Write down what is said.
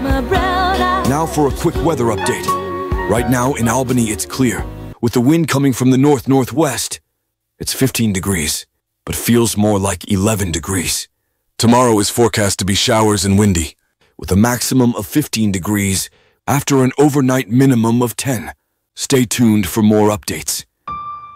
Now for a quick weather update. Right now in Albany it's clear, with the wind coming from the north-northwest. It's 15 degrees, but feels more like 11 degrees. Tomorrow is forecast to be showers and windy, with a maximum of 15 degrees after an overnight minimum of 10. Stay tuned for more updates.